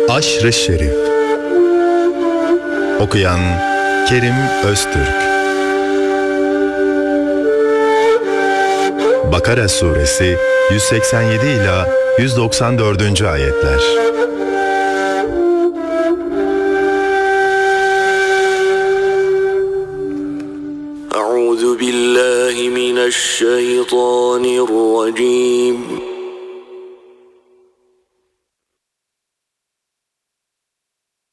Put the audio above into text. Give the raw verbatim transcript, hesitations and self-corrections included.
Aşr-ı Şerif. Okuyan Kerim Öztürk. Bakara Suresi yüz seksen yedi ila yüz doksan dördüncü ayetler. Euzu billahi mineşşeytanirracim.